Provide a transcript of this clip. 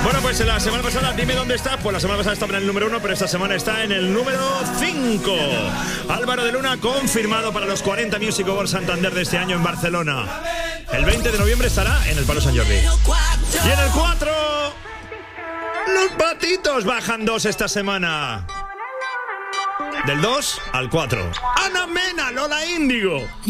Bueno, pues la semana pasada, dime dónde está. Pues la semana pasada estaba en el número 1, pero esta semana está en el número 5. Álvaro de Luna, confirmado para los 40 Music Awards Santander de este año en Barcelona. El 20 de noviembre estará en el Palo San Jordi. Y en el 4, los Patitos bajan 2 esta semana. Del 2 al 4. Ana Mena, Lola Índigo.